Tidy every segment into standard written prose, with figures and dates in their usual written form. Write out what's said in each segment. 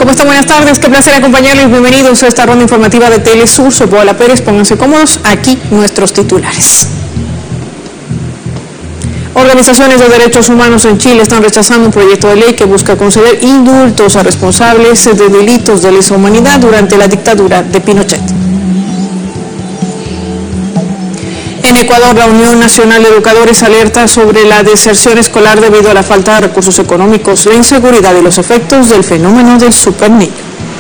¿Cómo están? Buenas tardes, qué placer acompañarles. Bienvenidos a esta ronda informativa de Telesur. Soy Paola Pérez, pónganse cómodos, aquí nuestros titulares. Organizaciones de derechos humanos en Chile están rechazando un proyecto de ley que busca conceder indultos a responsables de delitos de lesa humanidad durante la dictadura de Pinochet. En Ecuador, la Unión Nacional de Educadores alerta sobre la deserción escolar debido a la falta de recursos económicos, la inseguridad y los efectos del fenómeno del superniño.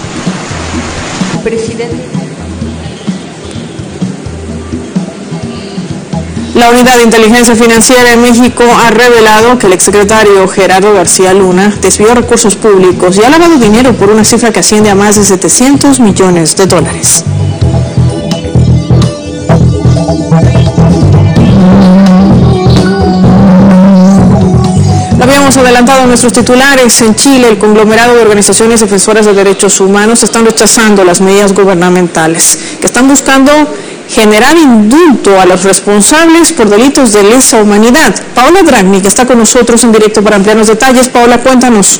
La Unidad de Inteligencia Financiera en México ha revelado que el exsecretario Gerardo García Luna desvió recursos públicos y ha lavado dinero por una cifra que asciende a más de $700 millones. Lo habíamos adelantado en nuestros titulares. En Chile, el conglomerado de organizaciones defensoras de derechos humanos están rechazando las medidas gubernamentales que están buscando generar indulto a los responsables por delitos de lesa humanidad. Paola Dragni, que está con nosotros en directo para ampliar los detalles. Paola, cuéntanos.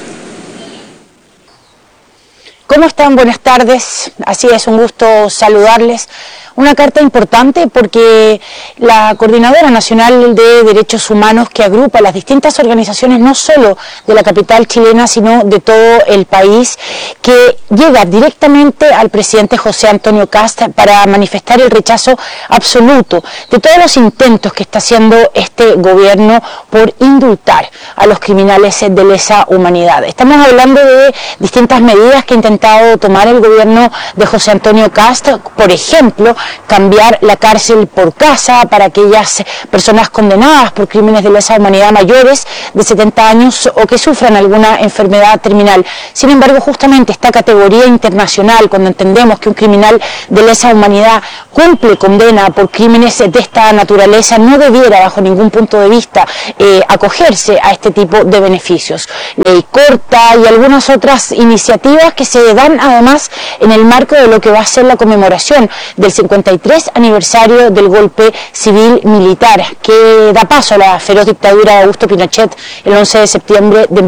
¿Cómo están? Buenas tardes. Así es, un gusto saludarles. Una carta importante porque la Coordinadora Nacional de Derechos Humanos, que agrupa las distintas organizaciones no solo de la capital chilena, sino de todo el país, que llega directamente al presidente José Antonio Kast para manifestar el rechazo absoluto de todos los intentos que está haciendo este gobierno por indultar a los criminales de lesa humanidad. Estamos hablando de distintas medidas que ha intentado tomar el gobierno de José Antonio Kast, por ejemplo, cambiar la cárcel por casa para aquellas personas condenadas por crímenes de lesa humanidad mayores de 70 años o que sufran alguna enfermedad terminal. Sin embargo, justamente esta categoría internacional, cuando entendemos que un criminal de lesa humanidad cumple condena por crímenes de esta naturaleza, no debiera bajo ningún punto de vista acogerse a este tipo de beneficios. Ley corta y algunas otras iniciativas que se dan además en el marco de lo que va a ser la conmemoración del 53 aniversario del golpe civil militar que da paso a la feroz dictadura de Augusto Pinochet el 11 de septiembre de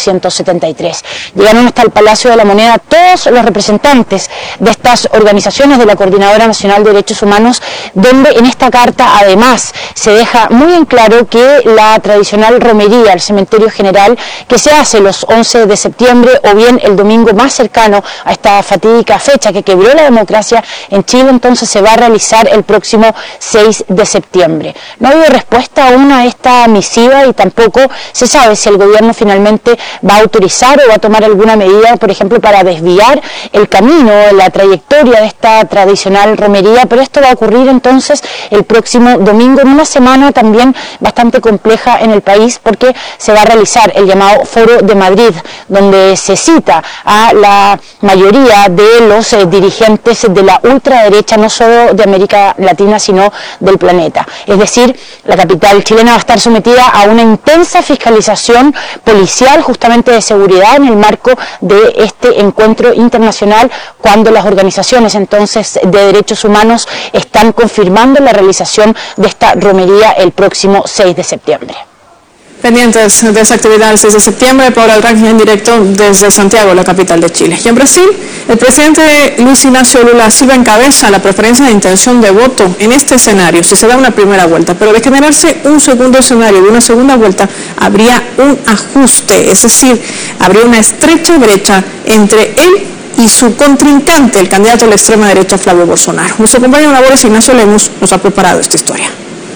1973. Llegaron hasta el Palacio de la Moneda todos los representantes de estas organizaciones de la Coordinadora Nacional de Derechos Humanos, donde en esta carta además se deja muy en claro que la tradicional romería al cementerio general que se hace los 11 de septiembre o bien el domingo más cercano a esta fatídica fecha que quebró la democracia en Chile, entonces se va a realizar el próximo 6 de septiembre. No ha habido respuesta aún a esta misiva y tampoco se sabe si el gobierno finalmente va a autorizar o va a tomar alguna medida, por ejemplo, para desviar el camino, la trayectoria de esta tradicional romería, pero esto va a ocurrir entonces el próximo domingo, en una semana también bastante compleja en el país, porque se va a realizar el llamado Foro de Madrid, donde se cita a la mayoría de los dirigentes de la ultraderecha, no solo de América Latina, sino del planeta. Es decir, la capital chilena va a estar sometida a una intensa fiscalización policial, justamente de seguridad, en el marco de este encuentro internacional, cuando las organizaciones entonces de derechos humanos están confirmando la realización de esta romería el próximo 6 de septiembre. Pendientes de esta actividad el 6 de septiembre, Paola Dragni en directo desde Santiago, la capital de Chile. Y en Brasil, el presidente Luis Ignacio Lula Silva encabeza la preferencia de intención de voto en este escenario, si se da una primera vuelta, pero de generarse un segundo escenario, de una segunda vuelta, habría un ajuste, es decir, habría una estrecha brecha entre él y su contrincante, el candidato de la extrema derecha, Flavio Bolsonaro. Nuestro compañero de labores, Ignacio Lemos, nos ha preparado esta historia.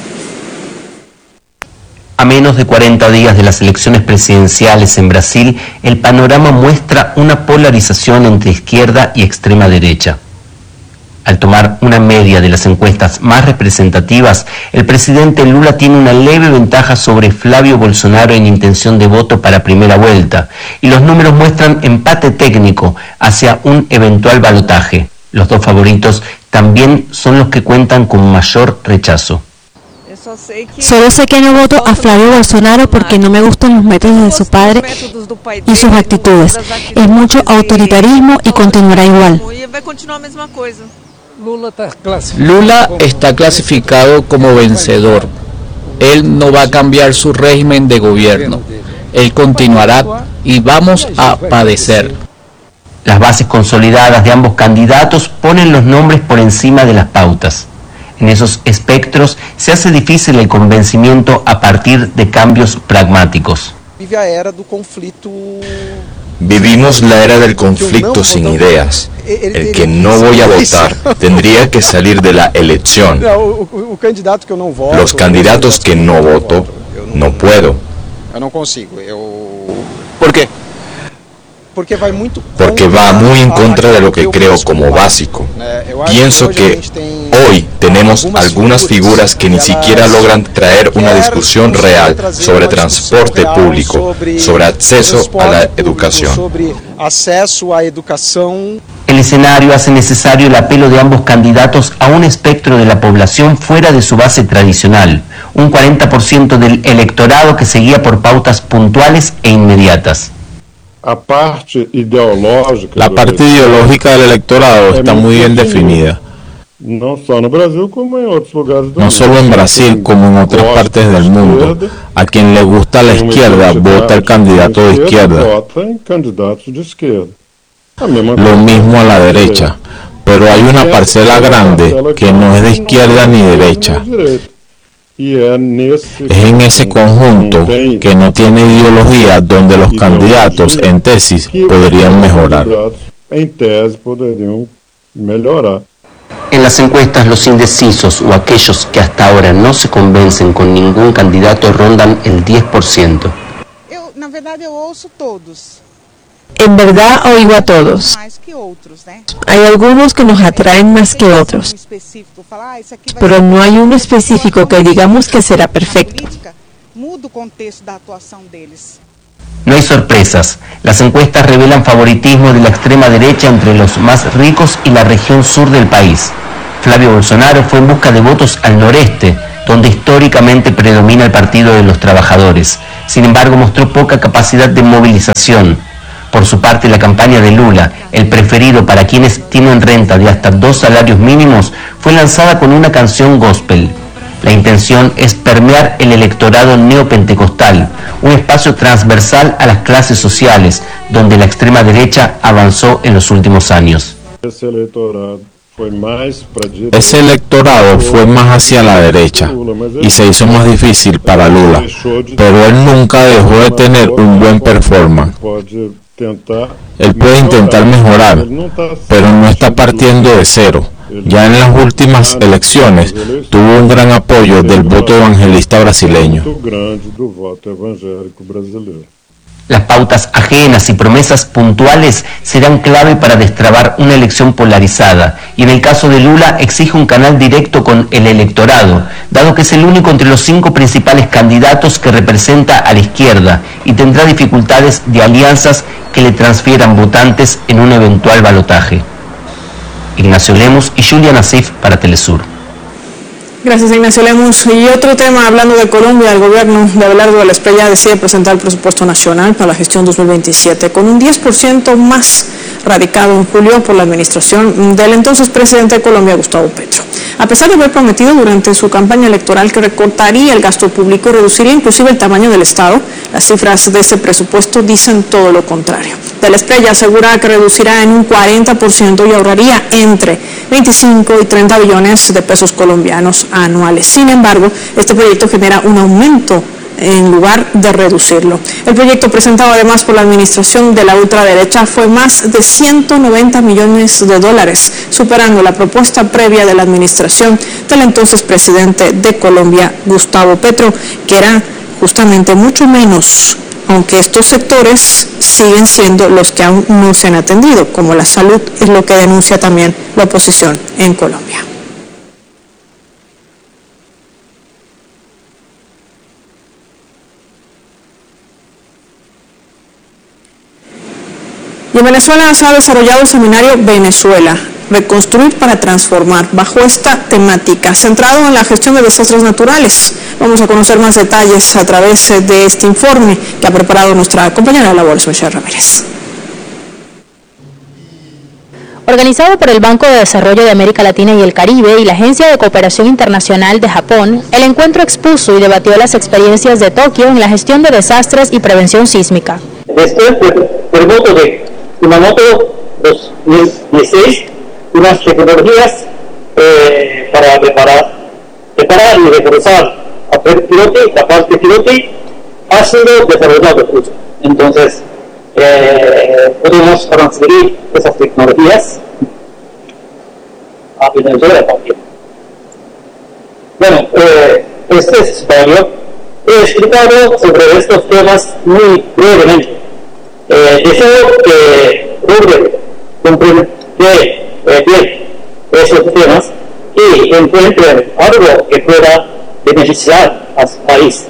A menos de 40 días de las elecciones presidenciales en Brasil, el panorama muestra una polarización entre izquierda y extrema derecha. Al tomar una media de las encuestas más representativas, el presidente Lula tiene una leve ventaja sobre Flavio Bolsonaro en intención de voto para primera vuelta, y los números muestran empate técnico hacia un eventual balotaje. Los dos favoritos también son los que cuentan con mayor rechazo. Solo sé que no voto a Flavio Bolsonaro porque no me gustan los métodos de su padre y sus actitudes. Es mucho autoritarismo y continuará igual. Lula está clasificado como vencedor. Él no va a cambiar su régimen de gobierno. Él continuará y vamos a padecer. Las bases consolidadas de ambos candidatos ponen los nombres por encima de las pautas. En esos espectros se hace difícil el convencimiento a partir de cambios pragmáticos. Vivimos la era del conflicto sin ideas. El que no voy a votar tendría que salir de la elección. Los candidatos que no voto, no puedo. ¿Por qué? Porque va muy en contra de lo que creo como básico. Pienso que hoy tenemos algunas figuras que ni siquiera logran traer una discusión real sobre transporte público, sobre acceso a la educación. El escenario hace necesario el apelo de ambos candidatos a un espectro de la población fuera de su base tradicional, un 40% del electorado que seguía por pautas puntuales e inmediatas. La parte ideológica del electorado está muy bien definida. No solo en Brasil como en otras partes del mundo. A quien le gusta la izquierda vota el candidato de izquierda. Lo mismo a la derecha. Pero hay una parcela grande que no es de izquierda ni derecha. Es en ese conjunto que no tiene ideología donde los candidatos en tesis podrían mejorar. En las encuestas los indecisos o aquellos que hasta ahora no se convencen con ningún candidato rondan el 10%. En verdad oigo a todos. Hay algunos que nos atraen más que otros, pero no hay uno específico que digamos que será perfecto. No hay sorpresas. Las encuestas revelan favoritismo de la extrema derecha entre los más ricos y la región sur del país. Flavio Bolsonaro fue en busca de votos al noreste, donde históricamente predomina el Partido de los Trabajadores. Sin embargo, mostró poca capacidad de movilización. Por su parte, la campaña de Lula, el preferido para quienes tienen renta de hasta 2 salarios mínimos, fue lanzada con una canción gospel. La intención es permear el electorado neopentecostal, un espacio transversal a las clases sociales, donde la extrema derecha avanzó en los últimos años. Ese electorado fue más hacia la derecha y se hizo más difícil para Lula, pero él nunca dejó de tener un buen performance. Él puede intentar mejorar, pero no está partiendo de cero. Ya en las últimas elecciones tuvo un gran apoyo del voto evangelista brasileño. Las pautas ajenas y promesas puntuales serán clave para destrabar una elección polarizada, y en el caso de Lula exige un canal directo con el electorado, dado que es el único entre los 5 principales candidatos que representa a la izquierda y tendrá dificultades de alianzas que le transfieran votantes en un eventual balotaje. Ignacio Lemus y Julia Nassif para Telesur. Gracias, Ignacio Lemus. Y otro tema, hablando de Colombia, el gobierno de Abelardo de la Espriella decide presentar el presupuesto nacional para la gestión 2027 con un 10% más radicado en julio por la administración del entonces presidente de Colombia, Gustavo Petro. A pesar de haber prometido durante su campaña electoral que recortaría el gasto público y reduciría inclusive el tamaño del Estado, las cifras de ese presupuesto dicen todo lo contrario. De la Espriella asegura que reducirá en un 40% y ahorraría entre 25 y 30 billones de pesos colombianos anuales. Sin embargo, este proyecto genera un aumento en lugar de reducirlo. El proyecto presentado además por la administración de la ultraderecha fue más de 190 millones de dólares, superando la propuesta previa de la administración del entonces presidente de Colombia, Gustavo Petro, que era justamente mucho menos, aunque estos sectores siguen siendo los que aún no se han atendido, como la salud, es lo que denuncia también la oposición en Colombia. Y en Venezuela se ha desarrollado el seminario Venezuela, Reconstruir para Transformar, bajo esta temática, centrado en la gestión de desastres naturales. Vamos a conocer más detalles a través de este informe que ha preparado nuestra compañera de labor, Xochitl Ramírez. Organizado por el Banco de Desarrollo de América Latina y el Caribe y la Agencia de Cooperación Internacional de Japón, el encuentro expuso y debatió las experiencias de Tokio en la gestión de desastres y prevención sísmica. Por voto de Kumamoto 2016 unas tecnologías para preparar y reforzar la parte pilote ha sido desarrollado mucho. Entonces, podemos transferir esas tecnologías a Venezuela también. Bueno, este escenario he explicado sobre estos temas muy brevemente. Deseo que logren comprender bien esos temas y encuentren algo que pueda beneficiar al país.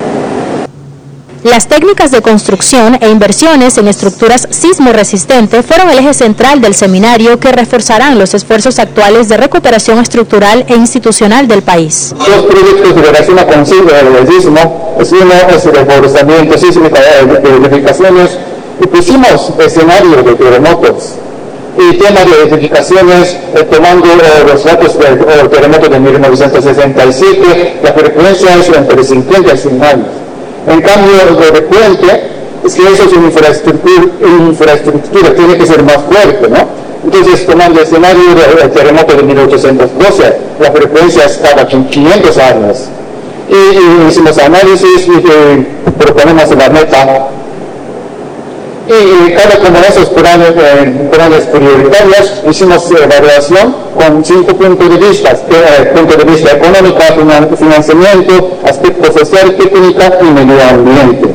Las técnicas de construcción e inversiones en estructuras sismo-resistentes fueron el eje central del seminario que reforzarán los esfuerzos actuales de recuperación estructural e institucional del país. Los proyectos de relación con el sismo, uno es el reforzamiento sísmico de edificaciones y pusimos escenarios de terremotos. Y tema de edificaciones, tomando los datos del terremoto de 1967, la frecuencia es entre 50 y 100 años. En cambio, de repente, es que eso es una infraestructura tiene que ser más fuerte, ¿no? Entonces, tomando el escenario del terremoto de 1812, la frecuencia estaba con 500 años. Y hicimos análisis y proponemos la meta. Y cada uno de esos planes prioritarios hicimos evaluación con 5 puntos de vista: punto de vista económico, financiamiento, aspecto social, técnica y medio ambiente.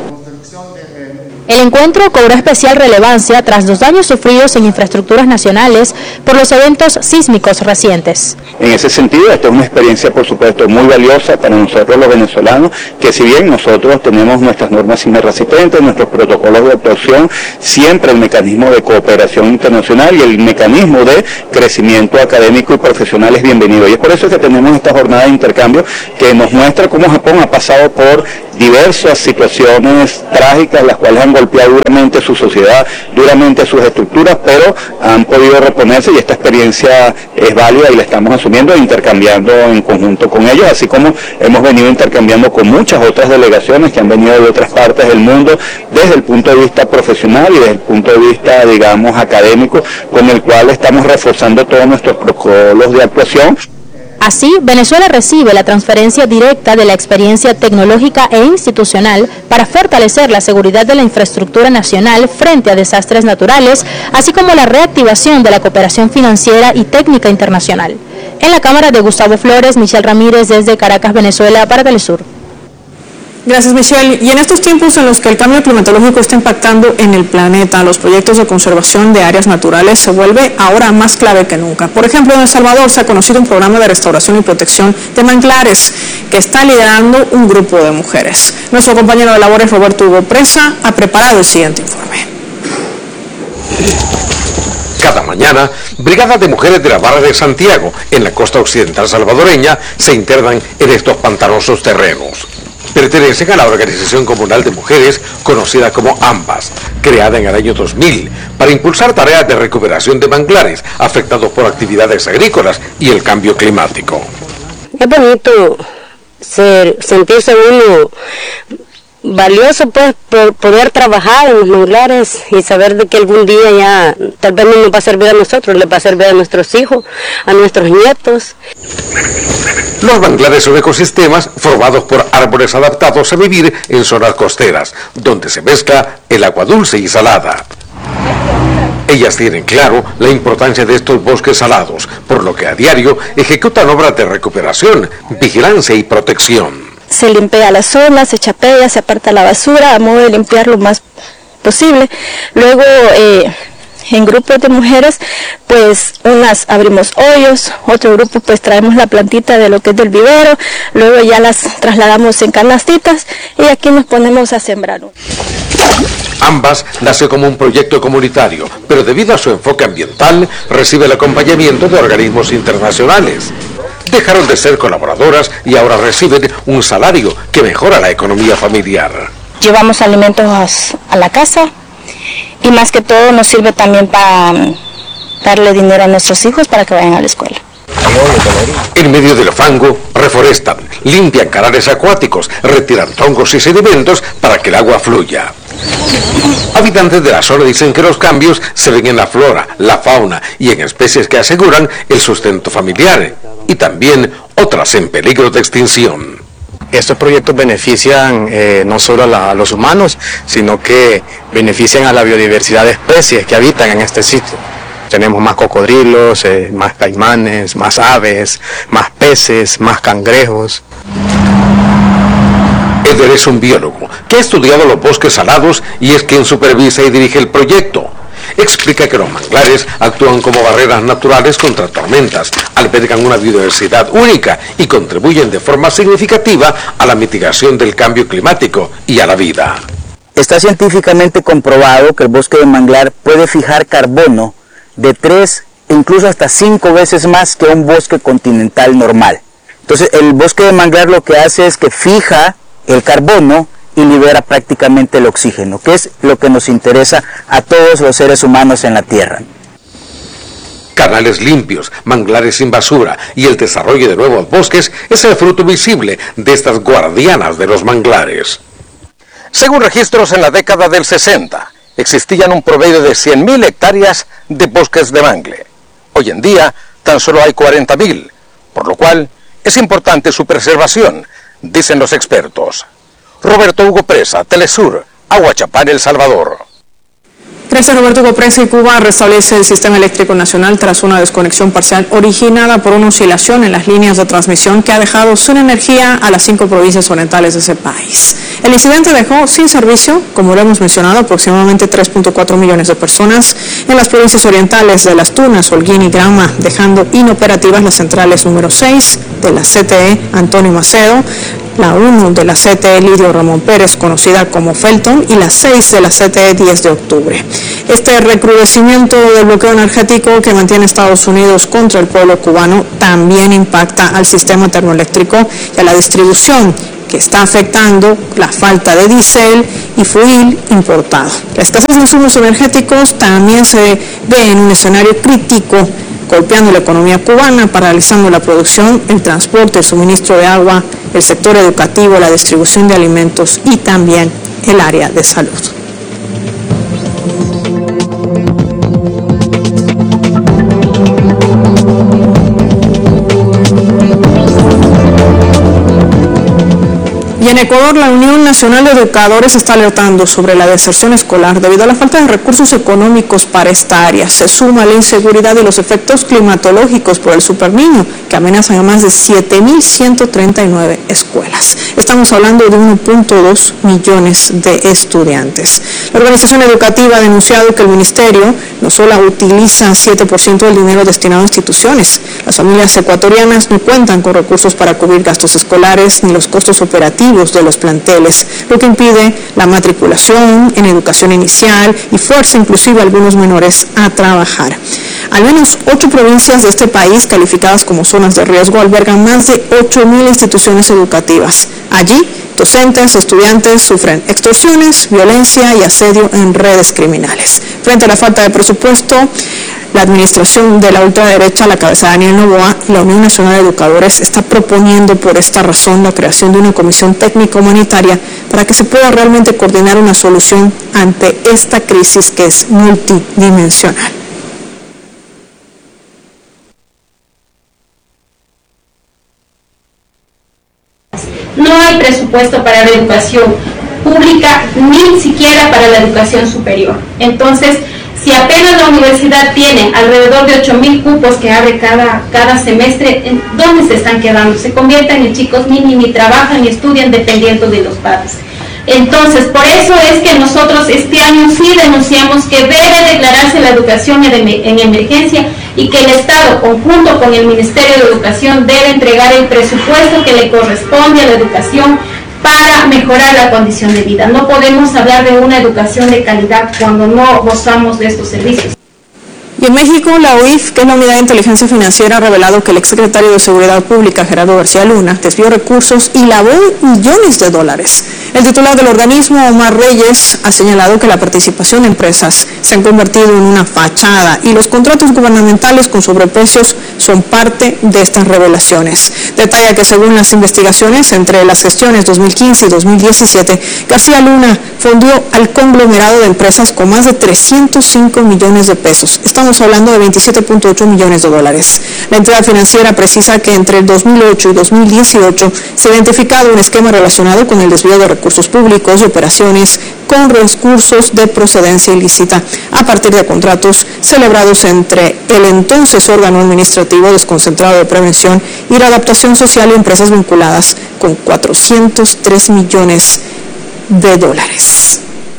El encuentro cobró especial relevancia tras los daños sufridos en infraestructuras nacionales por los eventos sísmicos recientes. En ese sentido, esta es una experiencia, por supuesto, muy valiosa para nosotros los venezolanos, que si bien nosotros tenemos nuestras normas sismo-resistentes, nuestros protocolos de actuación, siempre el mecanismo de cooperación internacional y el mecanismo de crecimiento académico y profesional es bienvenido. Y es por eso que tenemos esta jornada de intercambio que nos muestra cómo Japón ha pasado por diversas situaciones trágicas, las cuales han golpeado duramente su sociedad, duramente sus estructuras, pero han podido reponerse y esta experiencia es válida y la estamos asumiendo e intercambiando en conjunto con ellos, así como hemos venido intercambiando con muchas otras delegaciones que han venido de otras partes del mundo desde el punto de vista profesional y desde el punto de vista, digamos, académico, con el cual estamos reforzando todos nuestros protocolos de actuación. Así, Venezuela recibe la transferencia directa de la experiencia tecnológica e institucional para fortalecer la seguridad de la infraestructura nacional frente a desastres naturales, así como la reactivación de la cooperación financiera y técnica internacional. En la cámara de Gustavo Flores, Michelle Ramírez desde Caracas, Venezuela, para Telesur. Gracias, Michelle. Y en estos tiempos en los que el cambio climatológico está impactando en el planeta, los proyectos de conservación de áreas naturales se vuelve ahora más clave que nunca. Por ejemplo, en El Salvador se ha conocido un programa de restauración y protección de manglares que está liderando un grupo de mujeres. Nuestro compañero de labores, Roberto Hugo Presa, ha preparado el siguiente informe. Cada mañana, brigadas de mujeres de la Barra de Santiago, en la costa occidental salvadoreña, se internan en estos pantanosos terrenos. Pertenecen a la Organización Comunal de Mujeres, conocida como AMBAS, creada en el año 2000, para impulsar tareas de recuperación de manglares afectados por actividades agrícolas y el cambio climático. Es bonito sentirse uno valioso, pues, por poder trabajar en los manglares y saber de que algún día ya tal vez no nos va a servir a nosotros, les va a servir a nuestros hijos, a nuestros nietos. Los manglares son ecosistemas formados por árboles adaptados a vivir en zonas costeras, donde se mezcla el agua dulce y salada. Ellas tienen claro la importancia de estos bosques salados, por lo que a diario ejecutan obras de recuperación, vigilancia y protección. Se limpia la zona, se chapea, se aparta la basura a modo de limpiar lo más posible. Luego, en grupos de mujeres, pues unas abrimos hoyos, otro grupo pues traemos la plantita de lo que es del vivero, luego ya las trasladamos en canastitas y aquí nos ponemos a sembrar. Ambas nació como un proyecto comunitario, pero debido a su enfoque ambiental, recibe el acompañamiento de organismos internacionales. Dejaron de ser colaboradoras y ahora reciben un salario que mejora la economía familiar. Llevamos alimentos a la casa y más que todo nos sirve también para darle dinero a nuestros hijos para que vayan a la escuela. En medio del fango, reforestan, limpian canales acuáticos, retiran hongos y sedimentos para que el agua fluya. Habitantes de la zona dicen que los cambios se ven en la flora, la fauna y en especies que aseguran el sustento familiar, y también otras en peligro de extinción. Estos proyectos benefician no solo a los humanos, sino que benefician a la biodiversidad de especies que habitan en este sitio. Tenemos más cocodrilos, más caimanes, más aves, más peces, más cangrejos. Eder es un biólogo que ha estudiado los bosques salados y es quien supervisa y dirige el proyecto. Explica que los manglares actúan como barreras naturales contra tormentas, albergan una biodiversidad única y contribuyen de forma significativa a la mitigación del cambio climático y a la vida. Está científicamente comprobado que el bosque de manglar puede fijar carbono de 3 e incluso hasta 5 veces más que un bosque continental normal. Entonces el bosque de manglar lo que hace es que fija el carbono y libera prácticamente el oxígeno, que es lo que nos interesa a todos los seres humanos en la Tierra. Canales limpios, manglares sin basura y el desarrollo de nuevos bosques es el fruto visible de estas guardianas de los manglares. Según registros en la década del 60, existían un promedio de 100.000 hectáreas de bosques de mangle. Hoy en día tan solo hay 40.000, por lo cual es importante su preservación, dicen los expertos. Roberto Hugo Presa, Telesur, Aguachapán, El Salvador. Gracias, Roberto Hugo Presa. Y Cuba restablece el sistema eléctrico nacional tras una desconexión parcial originada por una oscilación en las líneas de transmisión que ha dejado sin energía a las 5 provincias orientales de ese país. El incidente dejó sin servicio, como lo hemos mencionado, aproximadamente 3.4 millones de personas en las provincias orientales de Las Tunas, Holguín y Granma, dejando inoperativas las centrales número 6 de la CTE Antonio Macedo, la 1 de la CTE Lidio Ramón Pérez, conocida como Felton, y la 6 de la CTE 10 de octubre. Este recrudecimiento del bloqueo energético que mantiene Estados Unidos contra el pueblo cubano también impacta al sistema termoeléctrico y a la distribución, que está afectando la falta de diésel y fuel importado. La escasez de insumos energéticos también se ve en un escenario crítico, golpeando la economía cubana, paralizando la producción, el transporte, el suministro de agua, el sector educativo, la distribución de alimentos y también el área de salud. Y en Ecuador, la Unión Nacional de Educadores está alertando sobre la deserción escolar debido a la falta de recursos económicos para esta área. Se suma la inseguridad y los efectos climatológicos por el superniño, que amenazan a más de 7.139 escuelas. Estamos hablando de 1.2 millones de estudiantes. La organización educativa ha denunciado que el ministerio no solo utiliza 7% del dinero destinado a instituciones. Las familias ecuatorianas no cuentan con recursos para cubrir gastos escolares ni los costos operativos de los planteles, lo que impide la matriculación en educación inicial y fuerza inclusive a algunos menores a trabajar. Al menos 8 provincias de este país, calificadas como zonas de riesgo, albergan más de 8.000 instituciones educativas. Allí, docentes, estudiantes sufren extorsiones, violencia y asedio en redes criminales. Frente a la falta de presupuesto, la administración de la ultraderecha, a la cabeza de Daniel Noboa, y la Unión Nacional de Educadores está proponiendo por esta razón la creación de una comisión técnica humanitaria para que se pueda realmente coordinar una solución ante esta crisis que es multidimensional. No hay presupuesto para la educación pública, ni siquiera para la educación superior. Entonces, si apenas la universidad tiene alrededor de 8.000 cupos que abre cada semestre, ¿dónde se están quedando? Se convierten en chicos ni trabajan ni estudian dependiendo de los padres. Entonces, por eso es que nosotros este año sí denunciamos que debe declararse la educación en emergencia y que el Estado, conjunto con el Ministerio de Educación, debe entregar el presupuesto que le corresponde a la educación para mejorar la condición de vida. No podemos hablar de una educación de calidad cuando no gozamos de estos servicios. Y en México, la UIF, que es la Unidad de Inteligencia Financiera, ha revelado que el exsecretario de Seguridad Pública, Gerardo García Luna, desvió recursos y lavó millones de dólares. El titular del organismo, Omar Reyes, ha señalado que la participación de empresas se han convertido en una fachada y los contratos gubernamentales con sobreprecios son parte de estas revelaciones. Detalla que según las investigaciones entre las gestiones 2015 y 2017, García Luna fundió al conglomerado de empresas con más de 305 millones de pesos. Estamos hablando de 27.8 millones de dólares. La entidad financiera precisa que entre el 2008 y 2018 se ha identificado un esquema relacionado con el desvío de recursos públicos y operaciones con recursos de procedencia ilícita a partir de contratos celebrados entre el entonces órgano administrativo desconcentrado de prevención y la adaptación social y empresas vinculadas con 403 millones de dólares.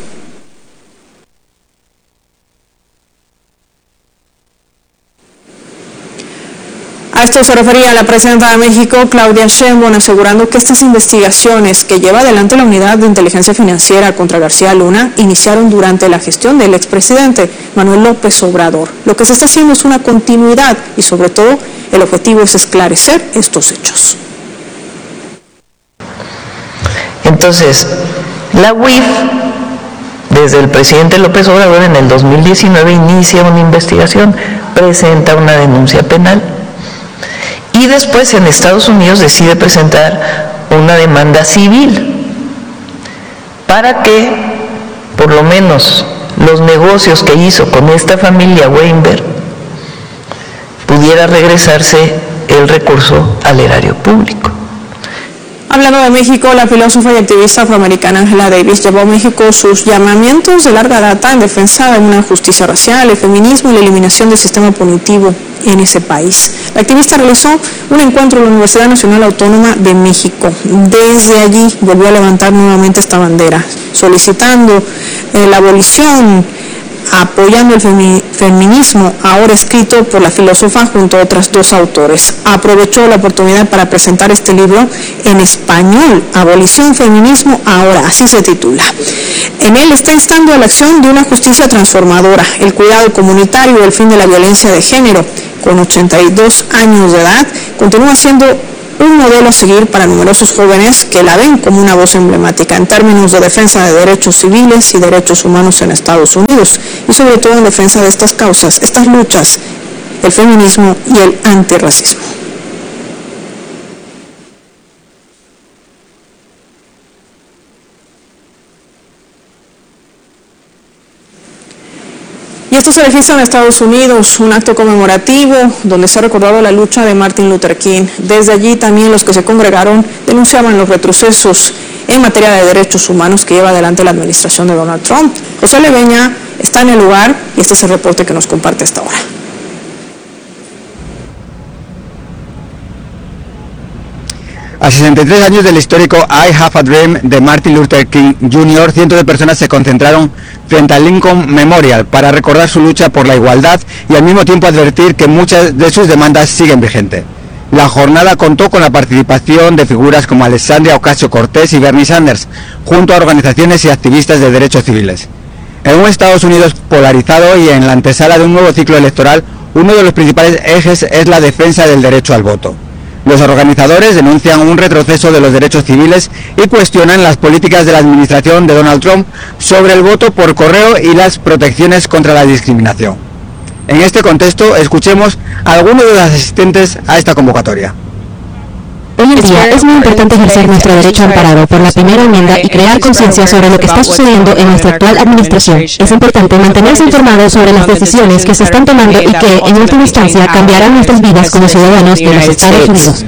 A esto se refería la presidenta de México, Claudia Sheinbaum, asegurando que estas investigaciones que lleva adelante la Unidad de Inteligencia Financiera contra García Luna iniciaron durante la gestión del expresidente Manuel López Obrador. Lo que se está haciendo es una continuidad y sobre todo el objetivo es esclarecer estos hechos. Entonces, la UIF, desde el presidente López Obrador en el 2019 inicia una investigación, presenta una denuncia penal. Y después en Estados Unidos decide presentar una demanda civil para que por lo menos los negocios que hizo con esta familia Weinberg pudiera regresarse el recurso al erario público. Hablando de México, la filósofa y activista afroamericana Angela Davis llevó a México sus llamamientos de larga data en defensa de una justicia racial, el feminismo y la eliminación del sistema punitivo en ese país. La activista realizó un encuentro en la Universidad Nacional Autónoma de México. Desde allí volvió a levantar nuevamente esta bandera, solicitando la abolición, apoyando el feminismo, ahora escrito por la filósofa junto a otras dos autores. Aprovechó la oportunidad para presentar este libro en español, Abolición, Feminismo, Ahora, así se titula. En él está instando a la acción de una justicia transformadora, el cuidado comunitario y el fin de la violencia de género. Con 82 años de edad, continúa siendo un modelo a seguir para numerosos jóvenes que la ven como una voz emblemática en términos de defensa de derechos civiles y derechos humanos en Estados Unidos y sobre todo en defensa de estas causas, estas luchas, el feminismo y el antirracismo. Y esto se registra en Estados Unidos, un acto conmemorativo donde se ha recordado la lucha de Martin Luther King. Desde allí también los que se congregaron denunciaban los retrocesos en materia de derechos humanos que lleva adelante la administración de Donald Trump. José Leveña está en el lugar y este es el reporte que nos comparte hasta ahora. A 63 años del histórico I Have a Dream de Martin Luther King Jr., cientos de personas se concentraron frente al Lincoln Memorial para recordar su lucha por la igualdad y al mismo tiempo advertir que muchas de sus demandas siguen vigentes. La jornada contó con la participación de figuras como Alexandria Ocasio-Cortez y Bernie Sanders, junto a organizaciones y activistas de derechos civiles. En un Estados Unidos polarizado y en la antesala de un nuevo ciclo electoral, uno de los principales ejes es la defensa del derecho al voto. Los organizadores denuncian un retroceso de los derechos civiles y cuestionan las políticas de la administración de Donald Trump sobre el voto por correo y las protecciones contra la discriminación. En este contexto, escuchemos a algunos de los asistentes a esta convocatoria. Hoy en día es muy importante ejercer nuestro derecho amparado por la primera enmienda y crear conciencia sobre lo que está sucediendo en nuestra actual administración. Es importante mantenerse informado sobre las decisiones que se están tomando y que, en última instancia, cambiarán nuestras vidas como ciudadanos de los Estados Unidos.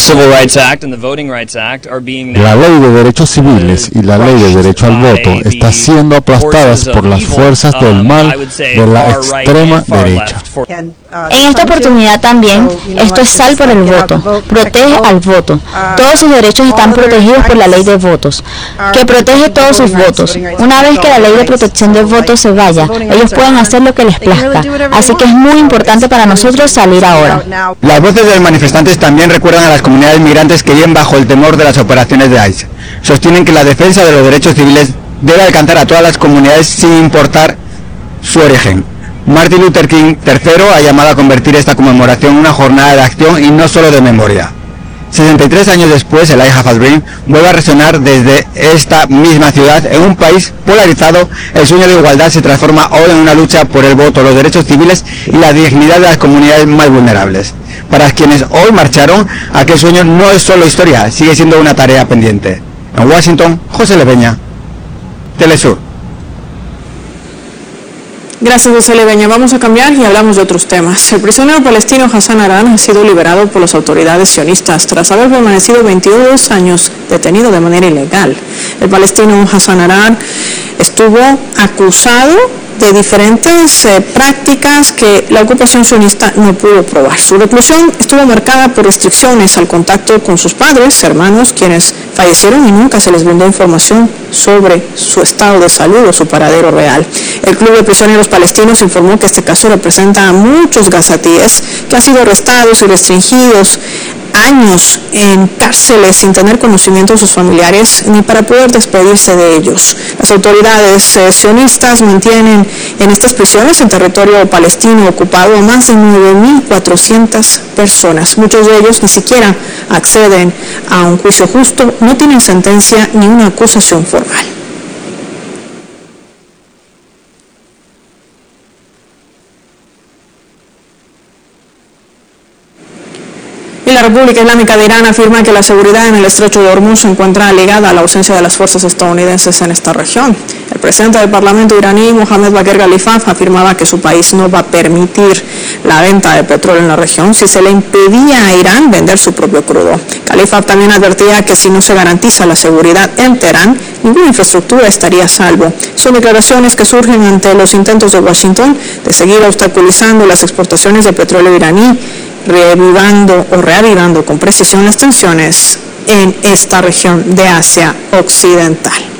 La ley de derechos civiles y la ley de derecho al voto están siendo aplastadas por las fuerzas del mal de la extrema derecha. En esta oportunidad también, esto es sal por el voto, protege al voto. Todos sus derechos están protegidos por la ley de votos, que protege todos sus votos. Una vez que la ley de protección de votos se vaya, ellos pueden hacer lo que les plazca. Así que es muy importante para nosotros salir ahora. Las voces de los manifestantes también recuerdan a las comunidades migrantes que viven bajo el temor de las operaciones de ICE. Sostienen que la defensa de los derechos civiles debe alcanzar a todas las comunidades sin importar su origen. Martin Luther King III ha llamado a convertir esta conmemoración en una jornada de acción y no solo de memoria. 63 años después, el I Have a Dream vuelve a resonar desde esta misma ciudad. En un país polarizado, el sueño de igualdad se transforma hoy en una lucha por el voto, los derechos civiles y la dignidad de las comunidades más vulnerables. Para quienes hoy marcharon, aquel sueño no es solo historia, sigue siendo una tarea pendiente. En Washington, José Leveña, Telesur. Gracias, José Leveña. Vamos a cambiar y hablamos de otros temas. El prisionero palestino Hassan Aran ha sido liberado por las autoridades sionistas tras haber permanecido 22 años detenido de manera ilegal. El palestino Hassan Aran estuvo acusado de diferentes prácticas que la ocupación sionista no pudo probar. Su reclusión estuvo marcada por restricciones al contacto con sus padres, hermanos, quienes fallecieron y nunca se les brindó información sobre su estado de salud o su paradero real. El Club de Prisioneros Palestinos informó que este caso representa a muchos gazatíes que han sido arrestados y restringidos años en cárceles sin tener conocimiento de sus familiares ni para poder despedirse de ellos. Las autoridades sionistas mantienen en estas prisiones en territorio palestino ocupado a más de 9.400 personas. Muchos de ellos ni siquiera acceden a un juicio justo, no tienen sentencia ni una acusación formal. La República Islámica de Irán afirma que la seguridad en el estrecho de Hormuz se encuentra ligada a la ausencia de las fuerzas estadounidenses en esta región. El presidente del Parlamento iraní, Mohammad Bagher Ghalibaf, afirmaba que su país no va a permitir la venta de petróleo en la región si se le impedía a Irán vender su propio crudo. Ghalibaf también advertía que si no se garantiza la seguridad en Teherán, ninguna infraestructura estaría a salvo. Son declaraciones que surgen ante los intentos de Washington de seguir obstaculizando las exportaciones de petróleo iraní, reavivando con precisión las tensiones en esta región de Asia Occidental.